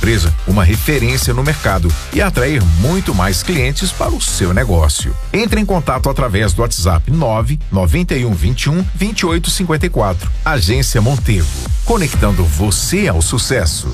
empresa uma referência no mercado e atrair muito mais clientes para o seu negócio. Entre em contato através do WhatsApp 99121 2854. Agência Montego, conectando você ao sucesso.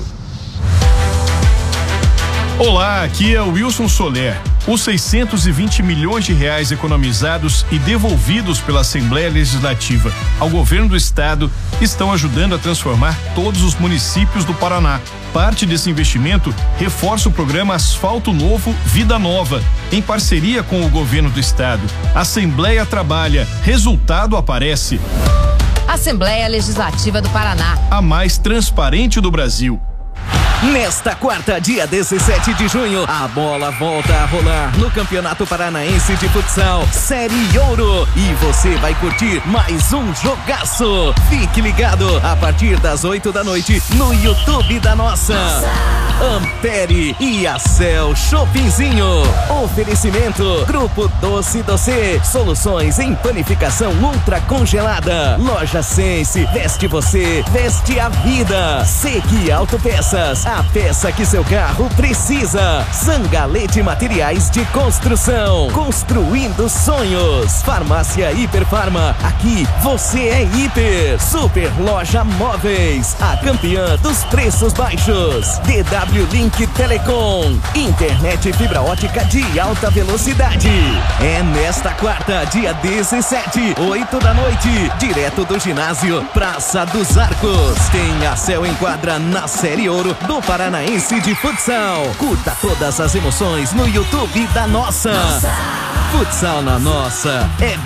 Olá, aqui é o Wilson Soler. Os 620 milhões de reais economizados e devolvidos pela Assembleia Legislativa ao governo do estado estão ajudando a transformar todos os municípios do Paraná. Parte desse investimento reforça o programa Asfalto Novo, Vida Nova, em parceria com o governo do estado. A Assembleia trabalha, resultado aparece. Assembleia Legislativa do Paraná, a mais transparente do Brasil. Nesta quarta, dia 17 de junho, a bola volta a rolar no Campeonato Paranaense de Futsal Série Ouro. E você vai curtir mais um jogaço. Fique ligado a partir das 8 da noite no YouTube da Nossa. Ampere e a Cel Shoppingzinho. Oferecimento Grupo Doce Doce. Soluções em panificação ultra congelada. Loja Sense. Veste você, veste a vida. Sequi Autopeças. A peça que seu carro precisa. Zangalete Materiais de Construção. Construindo sonhos. Farmácia Hiperfarma. Aqui você é hiper. Super Loja Móveis. A campeã dos preços baixos. DW Link Telecom. Internet fibra ótica de alta velocidade. É nesta quarta, dia 17, 8 da noite. Direto do ginásio Praça dos Arcos. Tem a Cel Enquadra na Série Ouro do Paranaense de Futsal. Curta todas as emoções no YouTube da Nossa. Futsal na Nossa é